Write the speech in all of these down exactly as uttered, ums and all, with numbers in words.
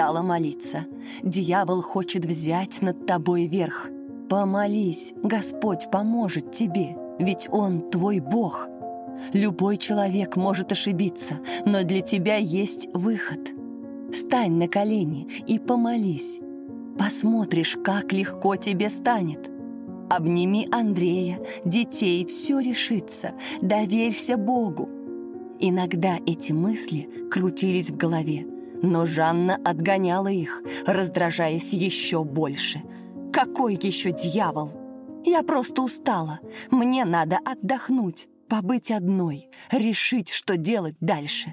стала молиться. Дьявол хочет взять над тобой верх. Помолись, Господь поможет тебе, ведь Он твой Бог. Любой человек может ошибиться, но для тебя есть выход. Встань на колени и помолись. Посмотришь, как легко тебе станет. Обними Андрея, детей, все решится. Доверься Богу. Иногда эти мысли крутились в голове, но Жанна отгоняла их, раздражаясь еще больше. «Какой еще дьявол? Я просто устала. Мне надо отдохнуть, побыть одной, решить, что делать дальше».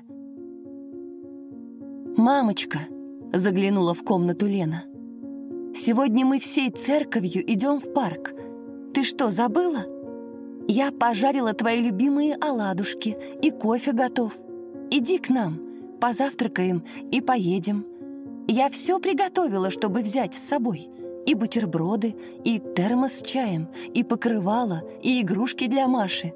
«Мамочка», — заглянула в комнату Лена, — «сегодня мы всей церковью идем в парк. Ты что, забыла? Я пожарила твои любимые оладушки, и кофе готов. Иди к нам, позавтракаем и поедем. Я все приготовила, чтобы взять с собой. И бутерброды, и термос с чаем, и покрывало, и игрушки для Маши.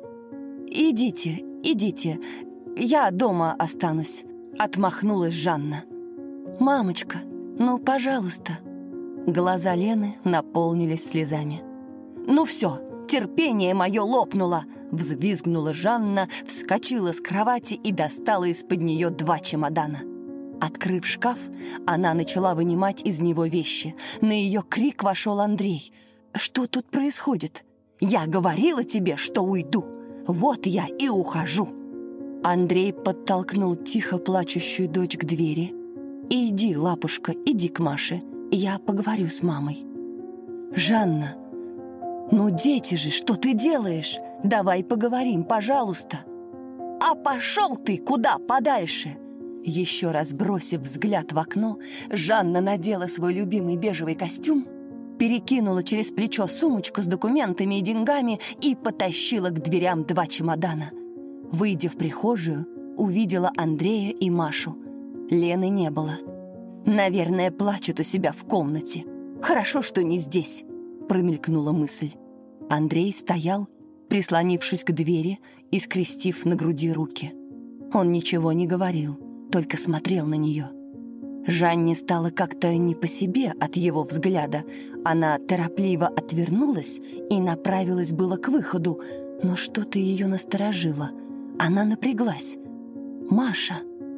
Идите, идите, я дома останусь», — отмахнулась Жанна. «Мамочка, ну, пожалуйста». Глаза Лены наполнились слезами. «Ну все, терпение мое лопнуло!» — взвизгнула Жанна, вскочила с кровати и достала из-под нее два чемодана. Открыв шкаф, она начала вынимать из него вещи. На ее крик вошел Андрей. «Что тут происходит? Я говорила тебе, что уйду. Вот я и ухожу». Андрей подтолкнул тихо плачущую дочь к двери. «Иди, лапушка, иди к Маше. Я поговорю с мамой». «Жанна, ну дети же, что ты делаешь? Давай поговорим, пожалуйста». «А пошел ты куда подальше!» Еще раз бросив взгляд в окно, Жанна надела свой любимый бежевый костюм, перекинула через плечо сумочку с документами и деньгами и потащила к дверям два чемодана. Выйдя в прихожую, увидела Андрея и Машу. Лены не было. «Наверное, плачет у себя в комнате. Хорошо, что не здесь», — промелькнула мысль. Андрей стоял, прислонившись к двери и скрестив на груди руки. Он ничего не говорил, только смотрел на нее. Жанне стало как-то не по себе от его взгляда. Она торопливо отвернулась и направилась было к выходу, но что-то ее насторожило. Она напряглась. «Маша!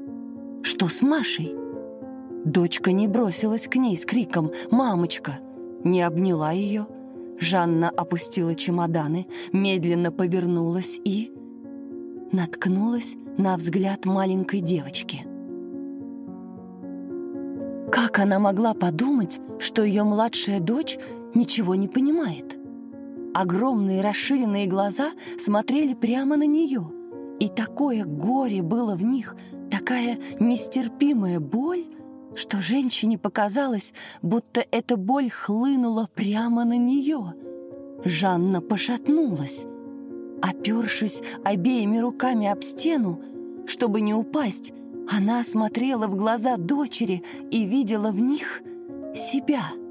Что с Машей?» Дочка не бросилась к ней с криком «Мамочка!», не обняла ее. Жанна опустила чемоданы, медленно повернулась и наткнулась на взгляд маленькой девочки. Как она могла подумать, что ее младшая дочь ничего не понимает? Огромные расширенные глаза смотрели прямо на нее, и такое горе было в них, такая нестерпимая боль, что женщине показалось, будто эта боль хлынула прямо на нее. Жанна пошатнулась. Опершись обеими руками об стену, чтобы не упасть, она смотрела в глаза дочери и видела в них себя.